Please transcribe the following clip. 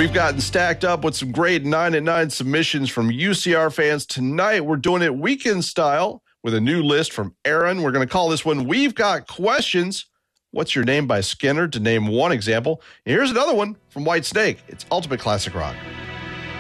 We've gotten stacked up with some great 9 at 9 submissions from UCR fans. Tonight, we're doing it weekend style with a new list from Aaron. We're going to call this one, We've Got Questions. What's Your Name by Skinner, to name one example. And here's another one from White Snake. It's Ultimate Classic Rock.